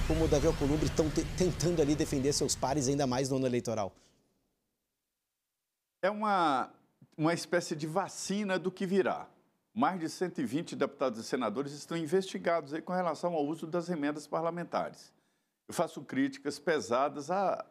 como o Davi Alcolumbre estão tentando ali defender seus pares ainda mais no ano eleitoral? É uma espécie de vacina do que virá. Mais de 120 deputados e senadores estão investigados aí com relação ao uso das emendas parlamentares. Eu faço críticas pesadas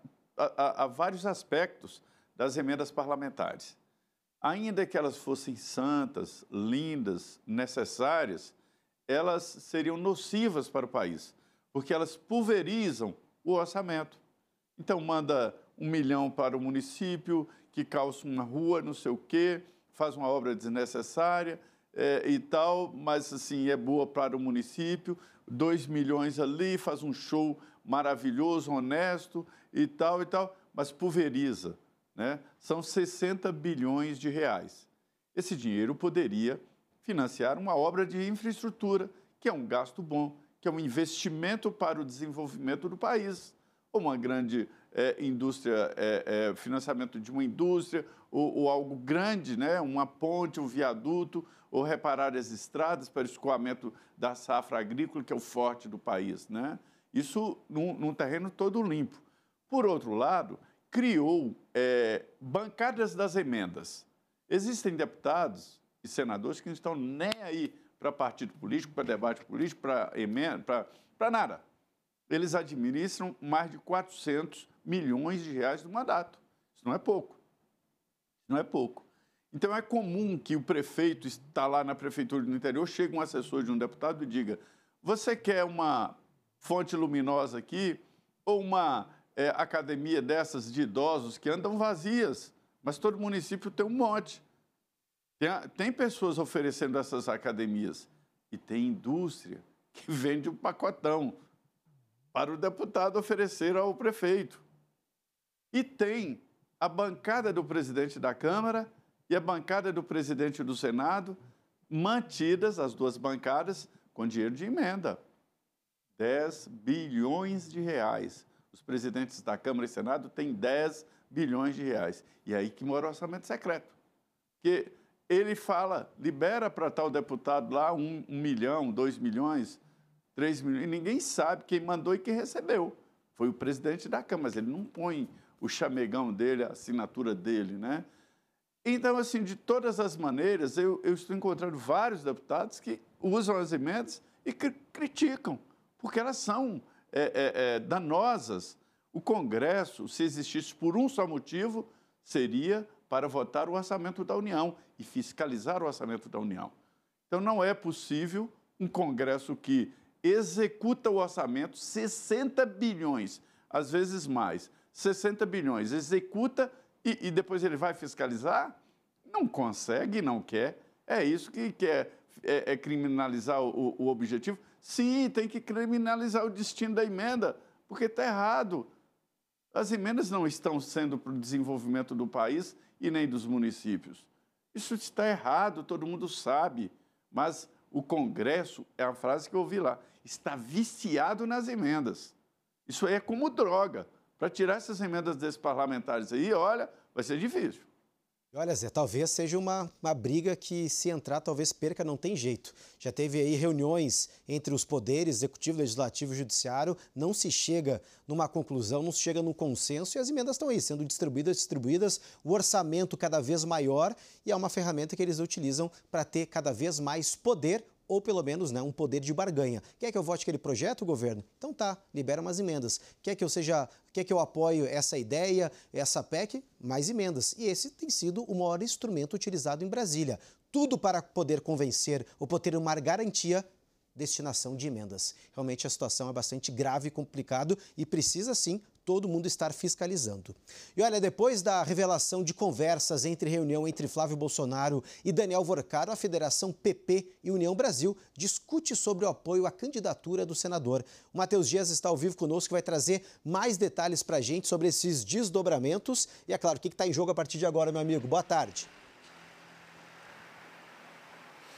a vários aspectos das emendas parlamentares. Ainda que elas fossem santas, lindas, necessárias, elas seriam nocivas para o país, porque elas pulverizam o orçamento. Então, manda 1 milhão para o município, que calça uma rua, não sei o quê, faz uma obra desnecessária e tal, mas, assim, é boa para o município, 2 milhões ali, faz um show maravilhoso, honesto e tal, mas pulveriza, né? São 60 bilhões de reais. Esse dinheiro poderia financiar uma obra de infraestrutura, que é um gasto bom, que é um investimento para o desenvolvimento do país, ou uma grande indústria, financiamento de uma indústria, ou algo grande, né? Uma ponte, um viaduto, ou reparar as estradas para o escoamento da safra agrícola, que é o forte do país, né? Isso num terreno todo limpo. Por outro lado, criou bancadas das emendas. Existem deputados e senadores que não estão nem aí para partido político, para debate político, para emenda, para nada. Eles administram mais de 400 milhões de reais no mandato. Isso não é pouco. Não é pouco. Então, é comum que o prefeito está lá na prefeitura do interior, chega um assessor de um deputado e diga: você quer uma fonte luminosa aqui ou uma academia dessas de idosos que andam vazias, mas todo município tem um monte. Tem pessoas oferecendo essas academias e tem indústria que vende um pacotão para o deputado oferecer ao prefeito. E tem a bancada do presidente da Câmara e a bancada do presidente do Senado mantidas, as duas bancadas, com dinheiro de emenda. 10 bilhões de reais. Os presidentes da Câmara e Senado têm 10 bilhões de reais. E é aí que mora o orçamento secreto. Porque ele fala, libera para tal deputado lá 1 milhão, 2 milhões, 3 milhões, e ninguém sabe quem mandou e quem recebeu. Foi o presidente da Câmara, mas ele não põe o chamegão dele, a assinatura dele, né? Então, assim, de todas as maneiras, eu estou encontrando vários deputados que usam as emendas e criticam, porque elas são danosas. O Congresso, se existisse por um só motivo, seria para votar o orçamento da União e fiscalizar o orçamento da União. Então, não é possível um Congresso que executa o orçamento, 60 bilhões, às vezes mais, 60 bilhões, executa e depois ele vai fiscalizar? Não consegue, não quer. É isso que quer, criminalizar o objetivo? Sim, tem que criminalizar o destino da emenda, porque está errado. As emendas não estão sendo para o desenvolvimento do país e nem dos municípios. Isso está errado, todo mundo sabe, mas o Congresso, é a frase que eu ouvi lá, está viciado nas emendas. Isso aí é como droga. Para tirar essas emendas desses parlamentares aí, olha, vai ser difícil. Olha, Zé, talvez seja uma briga que, se entrar, talvez perca, não tem jeito. Já teve aí reuniões entre os poderes, executivo, legislativo e judiciário, não se chega numa conclusão, não se chega num consenso e as emendas estão aí, sendo distribuídas, o orçamento cada vez maior e é uma ferramenta que eles utilizam para ter cada vez mais poder, ou pelo menos, né, um poder de barganha. Quer que eu vote aquele projeto, governo? Então tá, libera umas emendas. Quer que eu apoie essa ideia, essa PEC? Mais emendas. E esse tem sido o maior instrumento utilizado em Brasília. Tudo para poder convencer ou poder ter uma garantia, destinação de emendas. Realmente a situação é bastante grave e complicado e precisa sim todo mundo estar fiscalizando. E olha, depois da revelação de conversas reunião entre Flávio Bolsonaro e Daniel Worcaro, a Federação PP e União Brasil discute sobre o apoio à candidatura do senador. O Matheus Dias está ao vivo conosco e vai trazer mais detalhes para a gente sobre esses desdobramentos e, é claro, o que está em jogo a partir de agora, meu amigo. Boa tarde.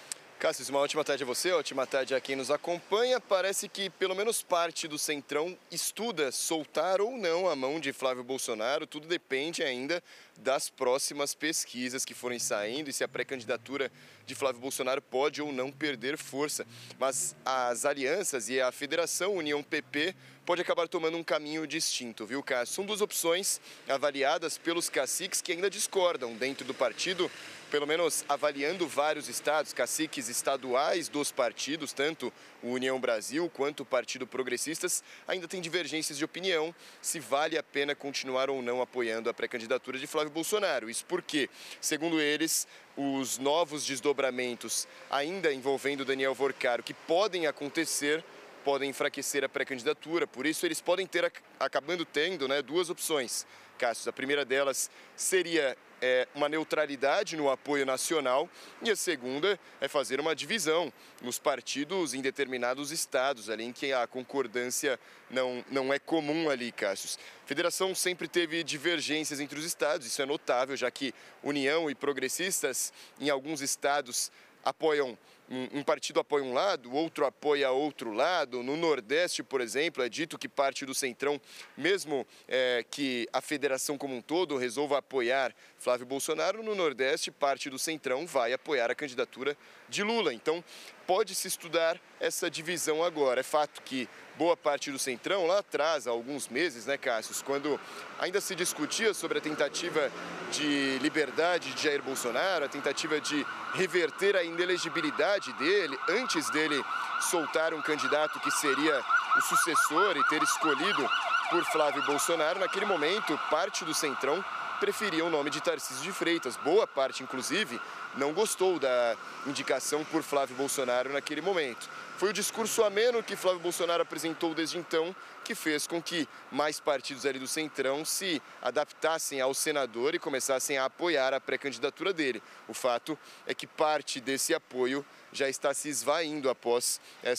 Cássio, uma ótima tarde a você, ótima tarde a quem nos acompanha. Parece que pelo menos parte do Centrão estuda soltar ou não a mão de Flávio Bolsonaro. Tudo depende ainda das próximas pesquisas que forem saindo e se a pré-candidatura de Flávio Bolsonaro pode ou não perder força. Mas as alianças e a Federação União-PP pode acabar tomando um caminho distinto, viu, Cássio? São duas opções avaliadas pelos caciques que ainda discordam dentro do partido, pelo menos avaliando vários estados, caciques estaduais dos partidos, tanto o União Brasil quanto o Partido Progressistas, ainda tem divergências de opinião se vale a pena continuar ou não apoiando a pré-candidatura de Flávio Bolsonaro. Isso porque, segundo eles, os novos desdobramentos ainda envolvendo Daniel Worcaro, que podem acontecer, podem enfraquecer a pré-candidatura. Por isso, eles podem ter, acabando tendo, duas opções, Cássio. A primeira delas seria uma neutralidade no apoio nacional e a segunda é fazer uma divisão nos partidos em determinados estados, ali em que a concordância não é comum ali, Cássio. A federação sempre teve divergências entre os estados, isso é notável, já que União e Progressistas, em alguns estados, apoiam um partido apoia um lado, o outro apoia outro lado. No Nordeste, por exemplo, é dito que parte do Centrão, mesmo que a federação como um todo resolva apoiar Flávio Bolsonaro, no Nordeste, parte do Centrão vai apoiar a candidatura de Lula. Então, pode-se estudar essa divisão agora. É fato que boa parte do Centrão, lá atrás, há alguns meses, Cássio, quando ainda se discutia sobre a tentativa de liberdade de Jair Bolsonaro, a tentativa de reverter a inelegibilidade dele, antes dele soltar um candidato que seria o sucessor e ter escolhido por Flávio Bolsonaro, naquele momento, parte do Centrão preferia o nome de Tarcísio de Freitas. Boa parte, inclusive, não gostou da indicação por Flávio Bolsonaro naquele momento. Foi o discurso ameno que Flávio Bolsonaro apresentou desde então que fez com que mais partidos ali do Centrão se adaptassem ao senador e começassem a apoiar a pré-candidatura dele. O fato é que parte desse apoio já está se esvaindo após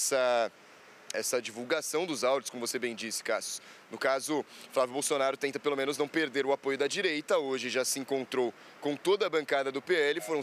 essa divulgação dos áudios, como você bem disse, Cássio. No caso, Flávio Bolsonaro tenta pelo menos não perder o apoio da direita. Hoje já se encontrou com toda a bancada do PL, foram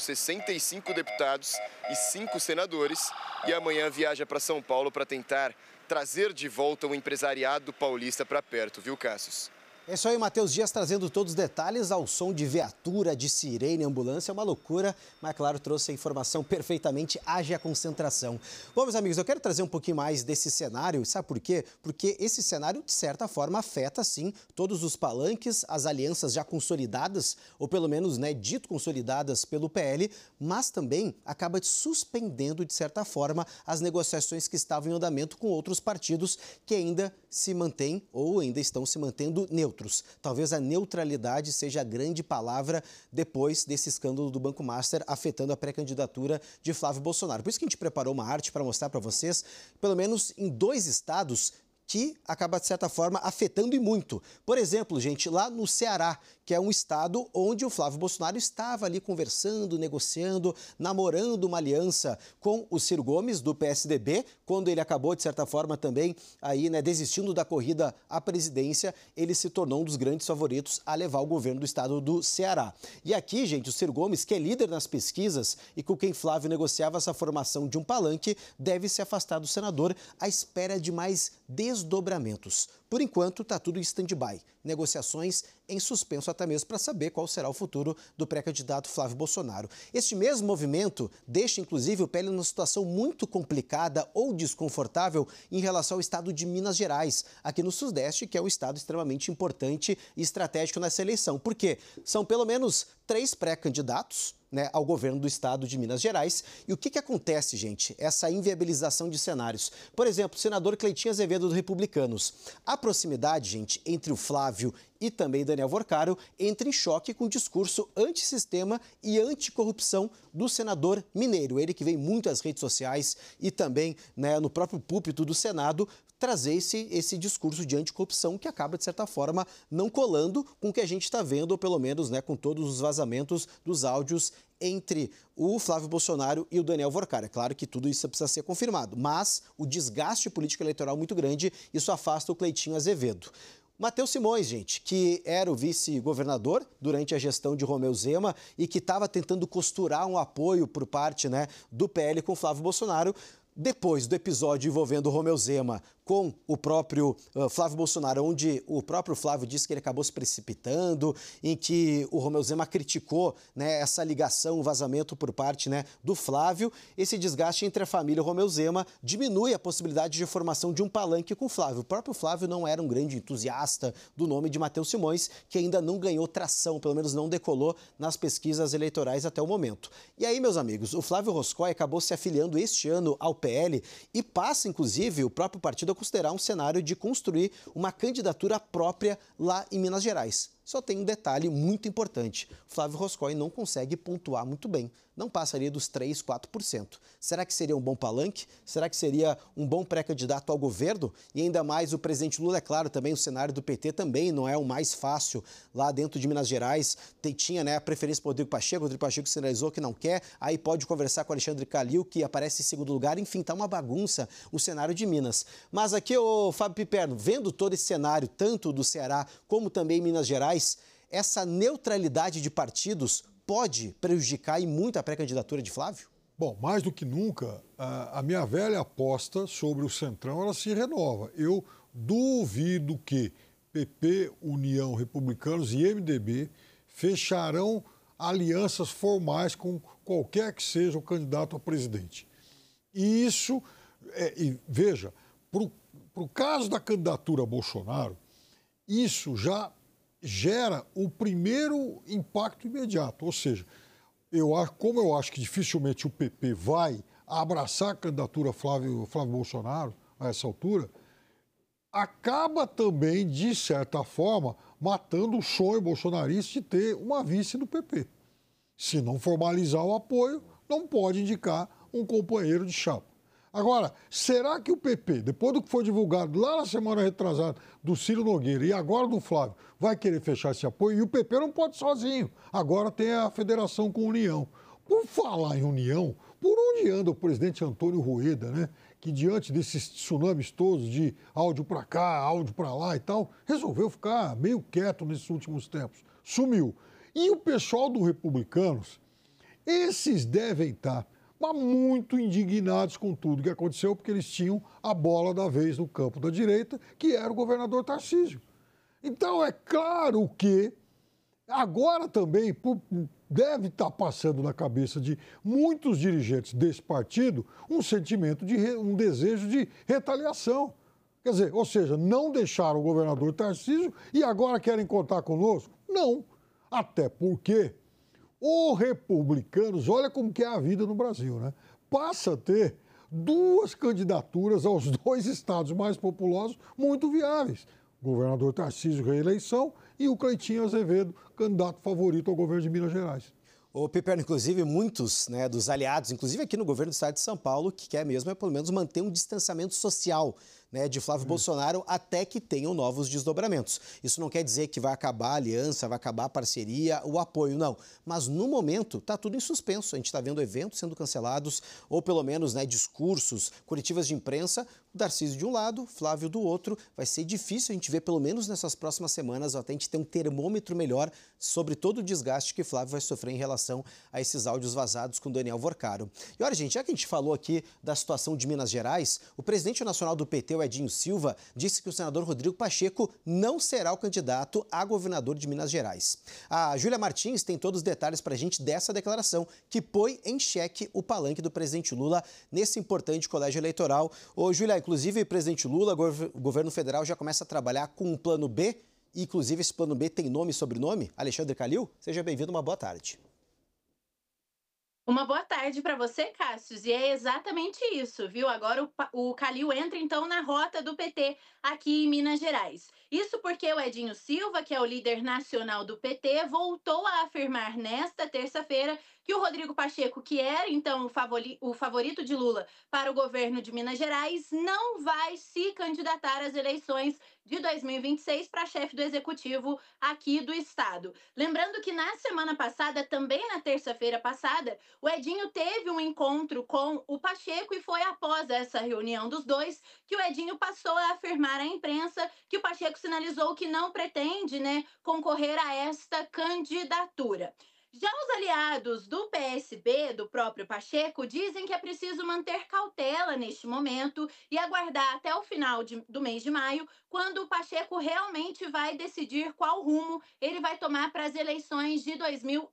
65 deputados e 5 senadores. E amanhã viaja para São Paulo para tentar trazer de volta o empresariado paulista para perto, viu, Cássio? É isso aí, Matheus Dias trazendo todos os detalhes ao som de viatura, de sirene, ambulância, é uma loucura, mas claro, trouxe a informação perfeitamente, haja concentração. Bom, meus amigos, eu quero trazer um pouquinho mais desse cenário, sabe por quê? Porque esse cenário, de certa forma, afeta, sim, todos os palanques, as alianças já consolidadas, ou pelo menos, dito consolidadas pelo PL, mas também acaba suspendendo, de certa forma, as negociações que estavam em andamento com outros partidos que ainda se mantêm ou ainda estão se mantendo neutros. Talvez a neutralidade seja a grande palavra depois desse escândalo do Banco Master afetando a pré-candidatura de Flávio Bolsonaro. Por isso que a gente preparou uma arte para mostrar para vocês, pelo menos em 2 estados que acaba, de certa forma, afetando e muito. Por exemplo, gente, lá no Ceará, que é um estado onde o Flávio Bolsonaro estava ali conversando, negociando, namorando uma aliança com o Ciro Gomes, do PSDB, quando ele acabou, de certa forma, também aí, desistindo da corrida à presidência, ele se tornou um dos grandes favoritos a levar o governo do estado do Ceará. E aqui, gente, o Ciro Gomes, que é líder nas pesquisas e com quem Flávio negociava essa formação de um palanque, deve se afastar do senador à espera de mais desdobramentos. Por enquanto, está tudo em stand-by. Negociações em suspenso até mesmo para saber qual será o futuro do pré-candidato Flávio Bolsonaro. Este mesmo movimento deixa, inclusive, o PL numa situação muito complicada ou desconfortável em relação ao estado de Minas Gerais, aqui no Sudeste, que é um estado extremamente importante e estratégico nessa eleição. Por quê? São pelo menos 3 pré-candidatos ao governo do estado de Minas Gerais. E o que acontece, gente? Essa inviabilização de cenários. Por exemplo, o senador Cleitinho Azevedo, do Republicanos. A proximidade, gente, entre o Flávio e também Daniel Worcaro entra em choque com o discurso antissistema e anticorrupção do senador mineiro. Ele que vem muito às redes sociais e também no próprio púlpito do Senado trazer esse discurso de anticorrupção que acaba, de certa forma, não colando com o que a gente está vendo, ou pelo menos com todos os vazamentos dos áudios entre o Flávio Bolsonaro e o Daniel Worcaro. É claro que tudo isso precisa ser confirmado, mas o desgaste político eleitoral muito grande, isso afasta o Cleitinho Azevedo. Matheus Simões, gente, que era o vice-governador durante a gestão de Romeu Zema e que estava tentando costurar um apoio por parte, né, do PL com Flávio Bolsonaro. Depois do episódio envolvendo Romeu Zema com o próprio Flávio Bolsonaro, onde o próprio Flávio disse que ele acabou se precipitando, em que o Romeu Zema criticou, né, essa ligação, o vazamento por parte, né, do Flávio, esse desgaste entre a família e o Romeu Zema diminui a possibilidade de formação de um palanque com o Flávio. O próprio Flávio não era um grande entusiasta do nome de Matheus Simões, que ainda não ganhou tração, pelo menos não decolou nas pesquisas eleitorais até o momento. E aí, meus amigos, o Flávio Roscoe acabou se afiliando este ano ao PL e passa, inclusive, o próprio partido a considerar um cenário de construir uma candidatura própria lá em Minas Gerais. Só tem um detalhe muito importante. Flávio Roscoe não consegue pontuar muito bem. Não passaria dos 3%, 4%. Será que seria um bom palanque? Será que seria um bom pré-candidato ao governo? E ainda mais o presidente Lula, é claro, também o cenário do PT também não é o mais fácil lá dentro de Minas Gerais. Tinha, né, a preferência para o Rodrigo Pacheco sinalizou que não quer, aí pode conversar com o Alexandre Calil, que aparece em segundo lugar. Enfim, tá uma bagunça o cenário de Minas. Mas aqui, ô Fábio Piperno, vendo todo esse cenário, tanto do Ceará como também em Minas Gerais, essa neutralidade de partidos pode prejudicar e muito a pré-candidatura de Flávio? Bom, mais do que nunca, a minha velha aposta sobre o Centrão, ela se renova. Eu duvido que PP, União, Republicanos e MDB fecharão alianças formais com qualquer que seja o candidato a presidente. E isso, veja, para o caso da candidatura a Bolsonaro, isso já gera o primeiro impacto imediato. Ou seja, como eu acho que dificilmente o PP vai abraçar a candidatura Flávio Bolsonaro a essa altura, acaba também, de certa forma, matando o sonho bolsonarista de ter uma vice no PP. Se não formalizar o apoio, não pode indicar um companheiro de chapa. Agora, será que o PP, depois do que foi divulgado lá na semana retrasada do Ciro Nogueira e agora do Flávio, vai querer fechar esse apoio? E o PP não pode sozinho. Agora tem a federação com a União. Por falar em União, por onde anda o presidente Antônio Rueda, né? Que diante desses tsunamis todos de áudio para cá, áudio para lá e tal, resolveu ficar meio quieto nesses últimos tempos. Sumiu. E o pessoal do Republicanos, esses devem estar mas muito indignados com tudo que aconteceu, porque eles tinham a bola da vez no campo da direita, que era o governador Tarcísio. Então, é claro que agora também deve estar passando na cabeça de muitos dirigentes desse partido um sentimento um desejo de retaliação. Quer dizer, ou seja, não deixaram o governador Tarcísio e agora querem contar conosco? Não. Até porque os republicanos, olha como que é a vida no Brasil, né? Passa a ter duas candidaturas aos dois estados mais populosos muito viáveis. O governador Tarcísio, reeleição, e o Cleitinho Azevedo, candidato favorito ao governo de Minas Gerais. O Piperno, inclusive, muitos, né, dos aliados, inclusive aqui no governo do estado de São Paulo, que quer mesmo é pelo menos manter um distanciamento social, né, de Flávio Bolsonaro até que tenham novos desdobramentos. Isso não quer dizer que vai acabar a aliança, vai acabar a parceria, o apoio, não. Mas no momento está tudo em suspenso. A gente está vendo eventos sendo cancelados ou pelo menos, né, discursos, coletivas de imprensa, o Tarcísio de um lado, Flávio do outro. Vai ser difícil a gente ver, pelo menos nessas próximas semanas, até a gente ter um termômetro melhor sobre todo o desgaste que Flávio vai sofrer em relação a esses áudios vazados com Daniel Vorcaro. E olha, gente, já que a gente falou aqui da situação de Minas Gerais, o presidente nacional do PT, o Edinho Silva, disse que o senador Rodrigo Pacheco não será o candidato a governador de Minas Gerais. A Júlia Martins tem todos os detalhes para a gente dessa declaração que põe em xeque o palanque do presidente Lula nesse importante colégio eleitoral. Ô, Júlia, inclusive, o presidente Lula, o governo federal já começa a trabalhar com um plano B, e inclusive esse plano B tem nome e sobrenome, Alexandre Calil. Seja bem-vindo, uma boa tarde. Uma boa tarde para você, Cássius, e é exatamente isso, viu? Agora o Calil entra, então, na rota do PT aqui em Minas Gerais. Isso porque o Edinho Silva, que é o líder nacional do PT, voltou a afirmar nesta terça-feira que o Rodrigo Pacheco, que era, então, o favorito de Lula para o governo de Minas Gerais, não vai se candidatar às eleições de 2026 para chefe do executivo aqui do estado. Lembrando que na semana passada, também na terça-feira passada, o Edinho teve um encontro com o Pacheco e foi após essa reunião dos dois que o Edinho passou a afirmar à imprensa que o Pacheco sinalizou que não pretende, né, concorrer a esta candidatura. Já os aliados do PSB, do próprio Pacheco, dizem que é preciso manter cautela neste momento e aguardar até o final do mês de maio, quando o Pacheco realmente vai decidir qual rumo ele vai tomar para as eleições de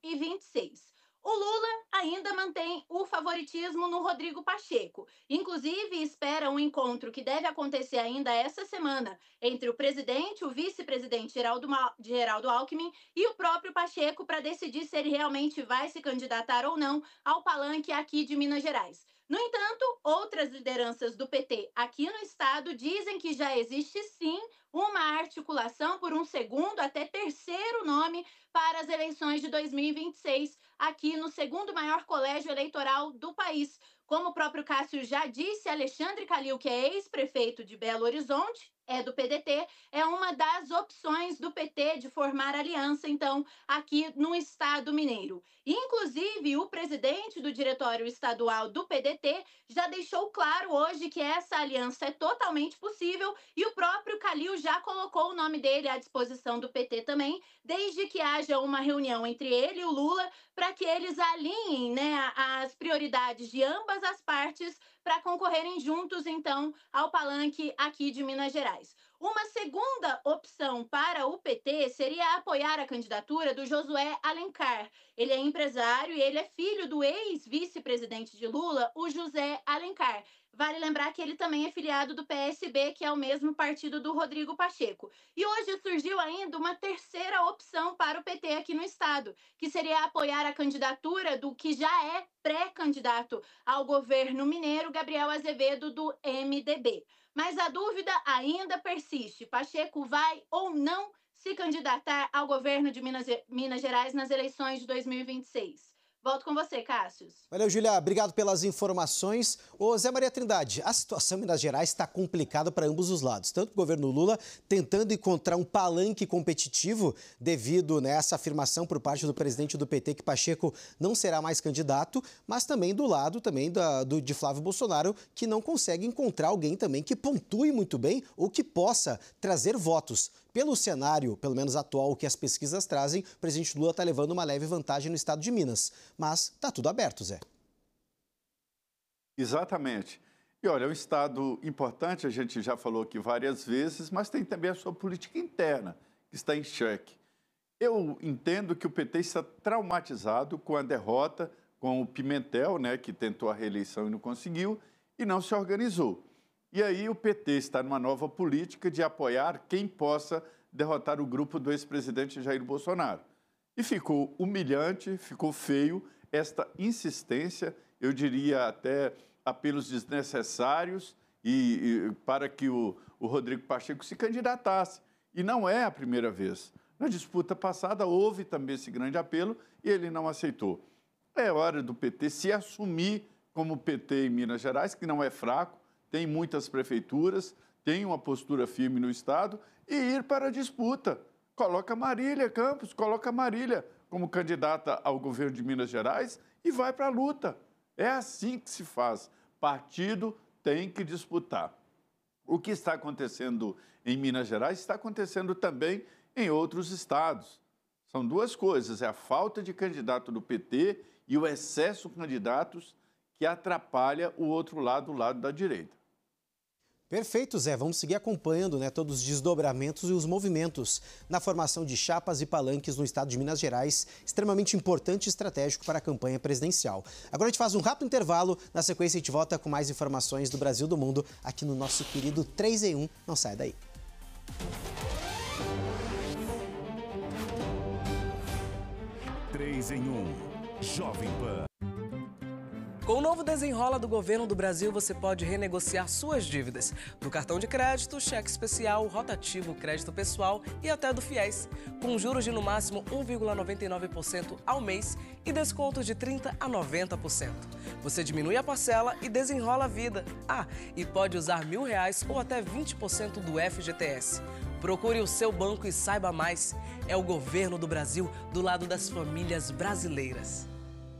2026. O Lula ainda mantém o favoritismo no Rodrigo Pacheco. Inclusive, espera um encontro que deve acontecer ainda essa semana entre o presidente, o vice-presidente Geraldo Alckmin e o próprio Pacheco para decidir se ele realmente vai se candidatar ou não ao palanque aqui de Minas Gerais. No entanto, outras lideranças do PT aqui no estado dizem que já existe sim uma articulação por um segundo até terceiro nome para as eleições de 2026, aqui no segundo maior colégio eleitoral do país. Como o próprio Cássio já disse, Alexandre Calil, que é ex-prefeito de Belo Horizonte, é do PDT, é uma das opções do PT de formar aliança, então, aqui no estado mineiro. Inclusive, o presidente do diretório estadual do PDT já deixou claro hoje que essa aliança é totalmente possível e o próprio Calil já colocou o nome dele à disposição do PT também, desde que haja uma reunião entre ele e o Lula para que eles alinhem, né, as prioridades de ambas as partes para concorrerem juntos, então, ao palanque aqui de Minas Gerais. Uma segunda opção para o PT seria apoiar a candidatura do Josué Alencar. Ele é empresário e ele é filho do ex-vice-presidente de Lula, o José Alencar. Vale lembrar que ele também é filiado do PSB, que é o mesmo partido do Rodrigo Pacheco. E hoje surgiu ainda uma terceira opção para o PT aqui no estado, que seria apoiar a candidatura do que já é pré-candidato ao governo mineiro, Gabriel Azevedo, do MDB. Mas a dúvida ainda persiste. Pacheco vai ou não se candidatar ao governo de Minas Gerais nas eleições de 2026? Volto com você, Cássius. Valeu, Júlia. Obrigado pelas informações. Ô, Zé Maria Trindade, a situação em Minas Gerais está complicada para ambos os lados. Tanto o governo Lula tentando encontrar um palanque competitivo devido nessa afirmação por parte do presidente do PT que Pacheco não será mais candidato, mas também do lado de Flávio Bolsonaro, que não consegue encontrar alguém também que pontue muito bem ou que possa trazer votos. Pelo cenário, pelo menos atual, que as pesquisas trazem, o presidente Lula está levando uma leve vantagem no estado de Minas. Mas está tudo aberto, Zé. Exatamente. E olha, é um estado importante, a gente já falou aqui várias vezes, mas tem também a sua política interna, que está em xeque. Eu entendo que o PT está traumatizado com a derrota, com o Pimentel, né, que tentou a reeleição e não conseguiu, e não se organizou. E aí o PT está numa nova política de apoiar quem possa derrotar o grupo do ex-presidente Jair Bolsonaro. E ficou humilhante, ficou feio esta insistência, eu diria até apelos desnecessários para que o Rodrigo Pacheco se candidatasse. E não é a primeira vez. Na disputa passada houve também esse grande apelo e ele não aceitou. É hora do PT se assumir como PT em Minas Gerais, que não é fraco, tem muitas prefeituras, tem uma postura firme no estado e ir para a disputa. Coloca Marília Campos, coloca Marília como candidata ao governo de Minas Gerais e vai para a luta. É assim que se faz. Partido tem que disputar. O que está acontecendo em Minas Gerais está acontecendo também em outros estados. São duas coisas, é a falta de candidato do PT e o excesso de candidatos que atrapalha o outro lado, o lado da direita. Perfeito, Zé. Vamos seguir acompanhando, né, todos os desdobramentos e os movimentos na formação de chapas e palanques no estado de Minas Gerais, extremamente importante e estratégico para a campanha presidencial. Agora a gente faz um rápido intervalo, na sequência a gente volta com mais informações do Brasil e do mundo aqui no nosso querido 3 em 1. Não sai daí. 3 em 1. Jovem Pan. Com o novo Desenrola do Governo do Brasil, você pode renegociar suas dívidas do cartão de crédito, cheque especial, rotativo, crédito pessoal e até do FIES, com juros de no máximo 1,99% ao mês e descontos de 30% a 90%. Você diminui a parcela e desenrola a vida. Ah, e pode usar R$1.000 ou até 20% do FGTS. Procure o seu banco e saiba mais. É o Governo do Brasil do lado das famílias brasileiras.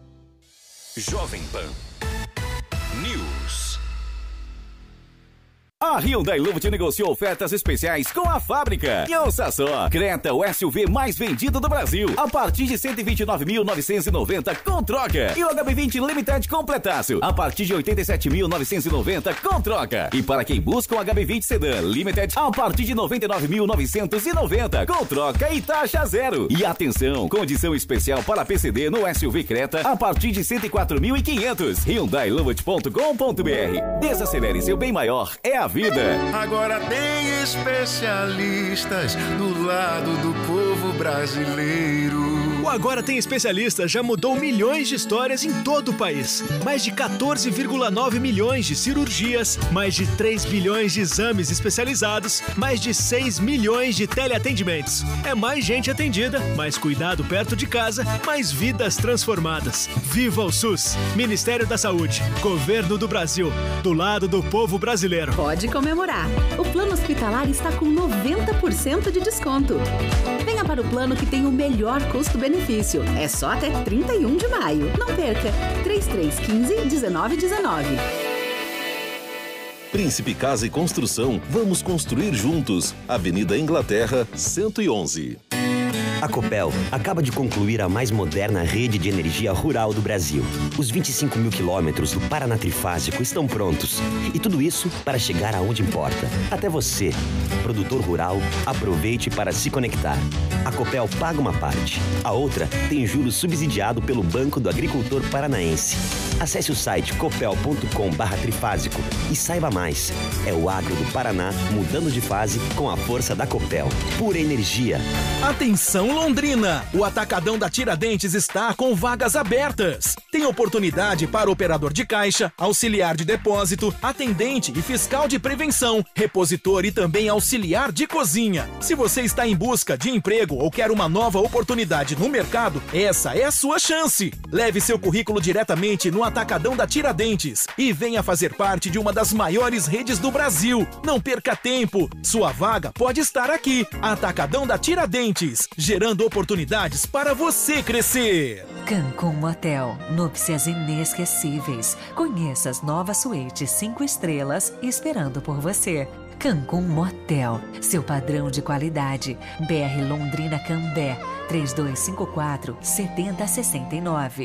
Jovem Pan News. A Hyundai Luft negociou ofertas especiais com a fábrica. E ouça só, Creta, o SUV mais vendido do Brasil, a partir de 129.990 com troca. E o HB20 Limited completaço, a partir de 87.990 com troca. E para quem busca um HB20 Sedan Limited, a partir de 99.990 com troca e taxa zero. E atenção, condição especial para PCD no SUV Creta, a partir de 104.500. HyundaiLuft.com.br. Desacelere seu bem maior, é a vida. Agora tem especialistas do lado do povo brasileiro. O Agora Tem Especialistas já mudou milhões de histórias em todo o país. Mais de 14,9 milhões de cirurgias, mais de 3 bilhões de exames especializados, mais de 6 milhões de teleatendimentos. É mais gente atendida, mais cuidado perto de casa, mais vidas transformadas. Viva o SUS! Ministério da Saúde, Governo do Brasil, do lado do povo brasileiro. Pode comemorar. O plano hospitalar está com 90% de desconto. Venha para o plano que tem o melhor custo-benefício. É só até 31 de maio. Não perca. 3315-1919. Príncipe Casa e Construção. Vamos construir juntos. Avenida Inglaterra, 111. A Copel acaba de concluir a mais moderna rede de energia rural do Brasil. Os 25 mil quilômetros do Paraná Trifásico estão prontos. E tudo isso para chegar aonde importa. Até você, produtor rural, aproveite para se conectar. A Copel paga uma parte. A outra tem juros subsidiado pelo Banco do Agricultor Paranaense. Acesse o site copel.com/trifásico e saiba mais. É o agro do Paraná mudando de fase com a força da Copel. Pura energia. Atenção Londrina! O Atacadão da Tiradentes está com vagas abertas. Tem oportunidade para operador de caixa, auxiliar de depósito, atendente e fiscal de prevenção, repositor e também auxiliar de cozinha. Se você está em busca de emprego ou quer uma nova oportunidade no mercado, essa é a sua chance. Leve seu currículo diretamente no Atacadão da Tiradentes e venha fazer parte de uma das maiores redes do Brasil. Não perca tempo, sua vaga pode estar aqui. Atacadão da Tiradentes, gerando oportunidades para você crescer. Cancún Motel, núpcias inesquecíveis. Conheça as novas suítes 5 estrelas esperando por você. Cancún Motel, seu padrão de qualidade. BR Londrina Cambé, 3254-7069.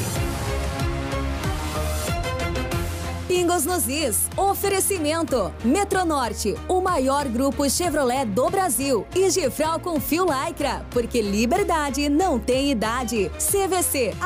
Pingos nos Is. Oferecimento. Metronorte, o maior grupo Chevrolet do Brasil. E Gifral com fio Lycra, porque liberdade não tem idade. CVC.